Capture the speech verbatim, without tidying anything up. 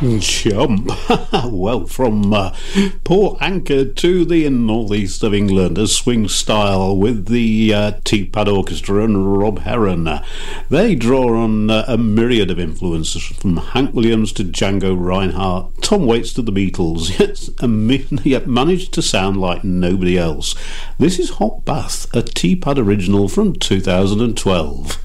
Chump. Well, from uh, Port Anchor to the northeast of England, a swing style with the uh, Teapot Orchestra and Rob Heron. They draw on uh, a myriad of influences, from Hank Williams to Django Reinhardt, Tom Waits to the Beatles, yet, yet managed to sound like nobody else. This is Hot Bath, a Teapot original from two thousand twelve.